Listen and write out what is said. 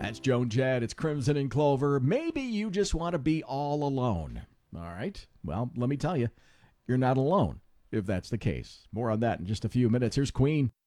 That's Joan Jett. It's Crimson and Clover. Maybe you just want to be all alone. All right. Well, let me tell you, you're not alone if that's the case. More on that in just a few minutes. Here's Queen.